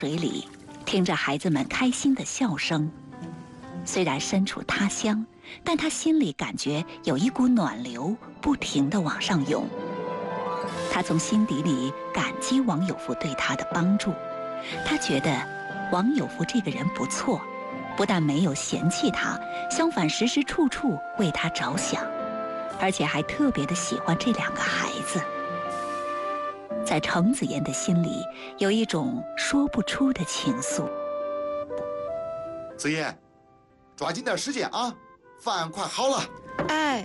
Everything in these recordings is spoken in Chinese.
水里，听着孩子们开心的笑声。虽然身处他乡，但他心里感觉有一股暖流不停地往上涌。他从心底里感激王有福对他的帮助，他觉得王有福这个人不错，不但没有嫌弃他，相反时时处处为他着想，而且还特别的喜欢这两个孩子。在程子妍的心里有一种说不出的情愫。 子妍，抓紧点时间啊，饭快好了。 哎，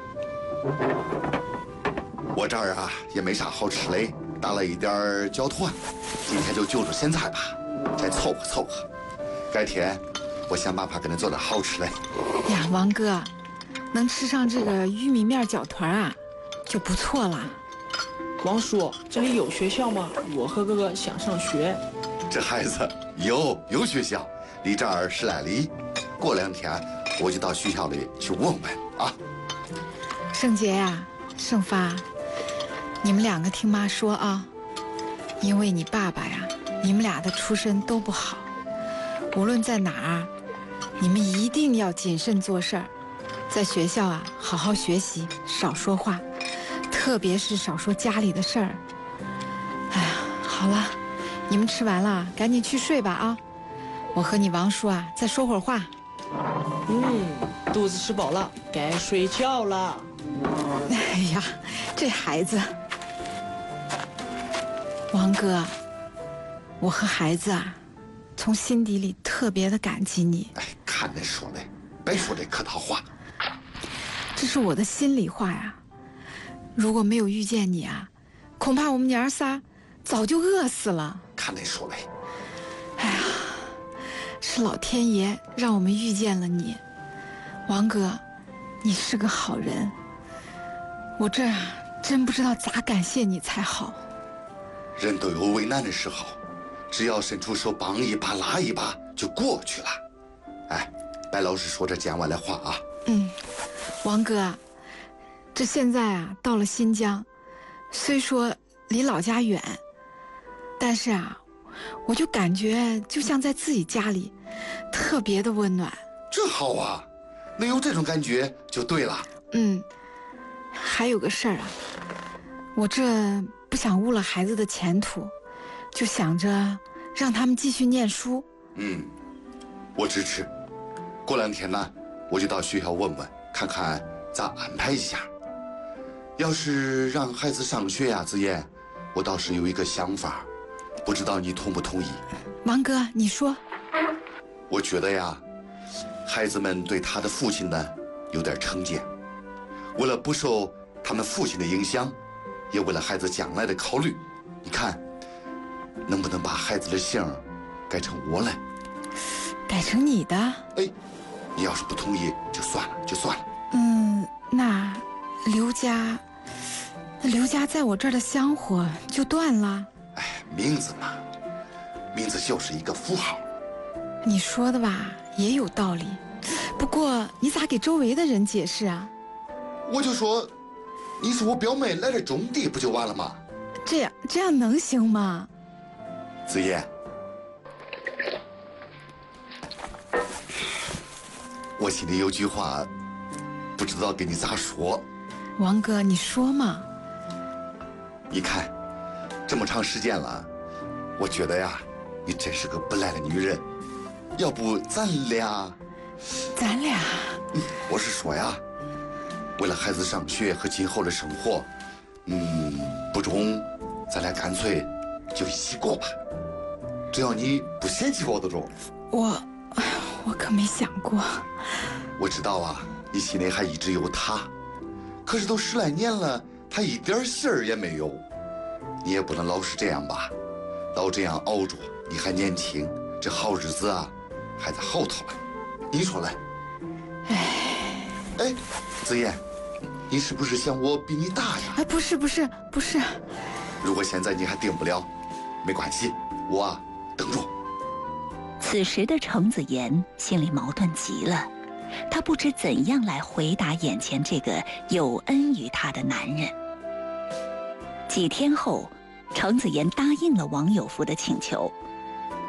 我这儿啊也没啥好吃嘞，打了一点饺团，今天就就着现在吧，再凑合凑合。改天我想办法给你做点好吃嘞。 呀，王哥，能吃上这个玉米面饺团啊，就不错了。 王叔，这里有学校吗？我和哥哥想上学。 这孩子有学校，离这儿10来里。过2天我就到学校里去问问啊。 盛杰呀，盛发，你们2个听妈说啊，因为你爸爸呀，你们俩的出身都不好，无论在哪儿，你们一定要谨慎做事儿，在学校啊好好学习，少说话。特别是少说家里的事儿。哎呀，好了，你们吃完了，赶紧去睡吧啊！我和你王叔啊再说会儿话。 肚子吃饱了，该睡觉了。 哎呀，这孩子，王哥，我和孩子啊，从心底里特别的感激你。 哎，看你说的，别说这客套话。 这是我的心里话呀。如果没有遇见你啊，恐怕我们娘仨早就饿死了。 看你说的， 哎呀，是老天爷让我们遇见了你，王哥，你是个好人。我这啊，真不知道咋感谢你才好。 人都有为难的时候，只要伸出手帮一把拉一把就过去了。哎，白老师说这讲完的话啊。 王哥，这现在啊到了新疆，虽说离老家远，但是啊，我就感觉就像在自己家里，特别的温暖。 这好啊，能有这种感觉就对了。 还有个事儿啊，我这不想误了孩子的前途，就想着让他们继续念书。 我支持。过2天呢，我就到学校问问，看看咋安排一下。要是让孩子上学呀，子妍，我倒是有一个想法，不知道你同不同意？ 王哥，你说。 我觉得呀，孩子们对他的父亲呢有点成见，为了不受他们父亲的影响，也为了孩子将来的考虑，你看能不能把孩子的姓改成我来？ 改成你的？ 哎，你要是不同意就算了那刘家在我这儿的香火就断了。 哎，名字嘛，名字就是一个符号。 你说的吧，也有道理。不过你咋给周围的人解释啊？ 我就说你是我表妹来这种地不就完了吗？ 这样能行吗？ 子妍，我心里有句话不知道给你咋说。 王哥，你说嘛。 你看这么长时间了，我觉得呀你真是个不赖的女人。要不咱俩我是说呀，为了孩子上学和今后的生活，不中咱俩干脆就一起过吧，只要你不嫌弃我的中。 我可没想过。 我知道啊，你心里还一直有他，可是都10来年了，他一点信儿也没有。你也不能老是这样吧，老这样熬着，你还年轻，这好日子啊还在后头呢。你说嘞？哎，子妍，你是不是想我比你大呀？ 哎，不是。 如果现在你还定不了，没关系，我啊等着。 此时的程子妍心里矛盾极了，她不知怎样来回答眼前这个有恩于她的男人。几天后，程子妍答应了王有福的请求，